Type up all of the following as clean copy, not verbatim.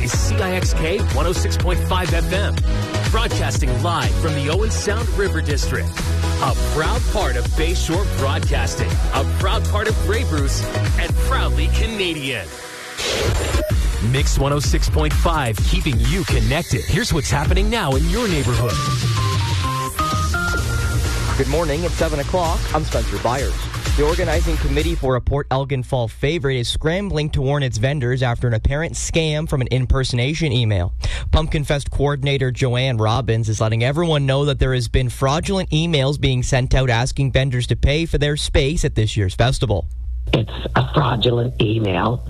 is CIXK 106.5 FM, broadcasting live from the Owen Sound River District. A proud part of Bayshore Broadcasting, a proud part of Grey Bruce, and proudly Canadian. Mix 106.5, keeping you connected. Here's what's happening now in your neighborhood. Good morning. It's 7 o'clock. I'm Spencer Byers. The organizing committee for a Port Elgin Fall favorite is scrambling to warn its vendors after an apparent scam from an impersonation email. Pumpkin Fest coordinator Joanne Robbins is letting everyone know that there has been fraudulent emails being sent out asking vendors to pay for their space at this year's festival. It's a fraudulent email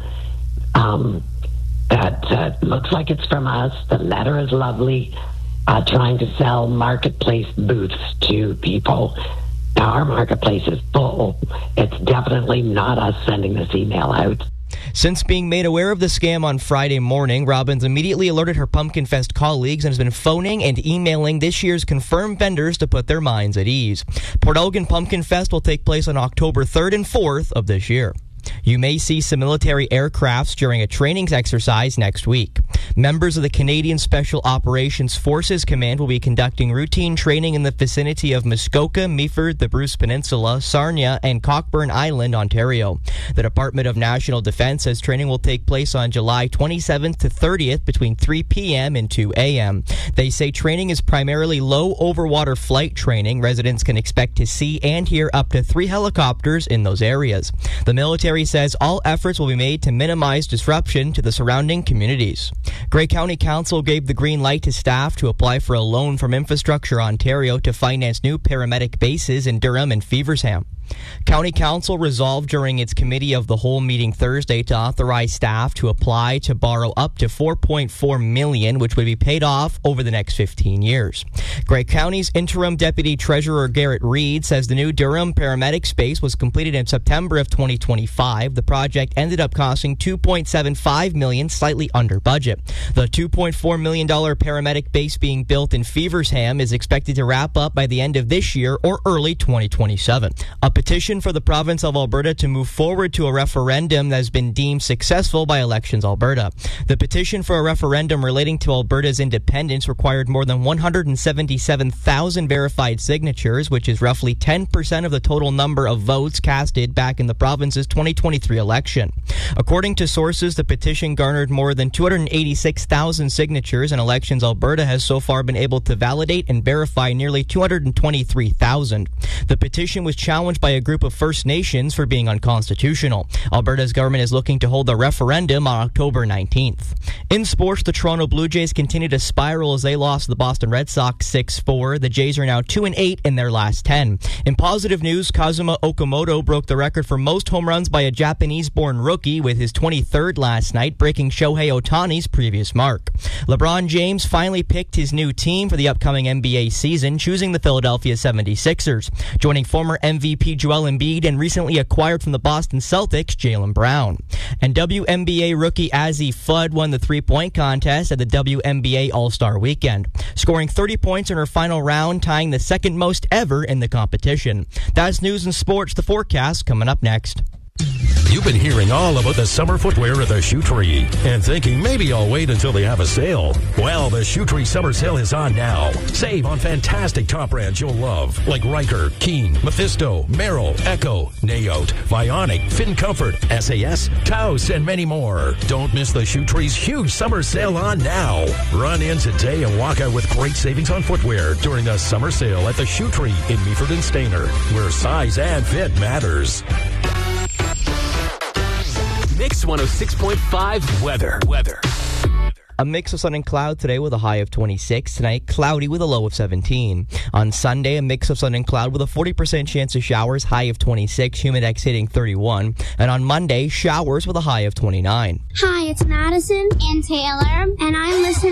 that looks like it's from us. The letter is lovely. Trying to sell marketplace booths to people. Now, our marketplace is full. It's definitely not us sending this email out. Since being made aware of the scam on Friday morning, Robbins immediately alerted her Pumpkin Fest colleagues and has been phoning and emailing this year's confirmed vendors to put their minds at ease. Port Elgin Pumpkin Fest will take place on October 3rd and 4th of this year. You may see some military aircrafts during a training exercise next week. Members of the Canadian Special Operations Forces Command will be conducting routine training in the vicinity of Muskoka, Meaford, the Bruce Peninsula, Sarnia, and Cockburn Island, Ontario. The Department of National Defence says training will take place on July 27th to 30th between 3 p.m. and 2 a.m. They say training is primarily low overwater flight training. Residents can expect to see and hear up to 3 helicopters in those areas. The military says all efforts will be made to minimize disruption to the surrounding communities. Grey County Council gave the green light to staff to apply for a loan from Infrastructure Ontario to finance new paramedic bases in Durham and Feversham. County Council resolved during its Committee of the Whole meeting Thursday to authorize staff to apply to borrow up to $4.4 million, which would be paid off over the next 15 years. Grey County's interim deputy treasurer Garrett Reed says the new Durham paramedic space was completed in September of 2025. The project ended up costing $2.75 million, slightly under budget. The $2.4 million paramedic base being built in Feversham is expected to wrap up by the end of this year or early 2027. A petition for the province of Alberta to move forward to a referendum that has been deemed successful by Elections Alberta. The petition for a referendum relating to Alberta's independence required more than 177,000 verified signatures, which is roughly 10% of the total number of votes casted back in the province's 2023 election. According to sources, the petition garnered more than 286,000 signatures, and Elections Alberta has so far been able to validate and verify nearly 223,000. The petition was challenged by a group of First Nations for being unconstitutional. Alberta's government is looking to hold a referendum on October 19th. In sports, the Toronto Blue Jays continue to spiral as they lost to the Boston Red Sox 6-4. The Jays are now 2-8 in their last 10. In positive news, Kazuma Okamoto broke the record for most home runs by a Japanese-born rookie with his 23rd last night, breaking Shohei Ohtani's previous mark. LeBron James finally picked his new team for the upcoming NBA season, choosing the Philadelphia 76ers, joining former MVP Joel Embiid and recently acquired from the Boston Celtics Jaylen Brown. And WNBA rookie Azzi Fudd won the three-point contest at the WNBA All-Star Weekend, scoring 30 points in her final round, tying the second most ever in the competition. That's news and sports. The forecast coming up next. You've been hearing all about the summer footwear at the Shoe Tree and thinking maybe I'll wait until they have a sale. Well, the Shoe Tree summer sale is on now. Save on fantastic top brands you'll love like Riker, Keen, Mephisto, Merrill, Echo, Naote, Vionic, Fin Comfort, SAS, Taos, and many more. Don't miss the Shoe Tree's huge summer sale on now. Run in today and walk out with great savings on footwear during the summer sale at the Shoe Tree in Meaford and Stayner, where size and fit matters. Mix 106.5 weather. A mix of sun and cloud today with a high of 26. Tonight, cloudy with a low of 17. On Sunday, a mix of sun and cloud with a 40% chance of showers, high of 26, humidex hitting 31. And on Monday, showers with a high of 29. Hi, it's Madison and Taylor, and I'm listening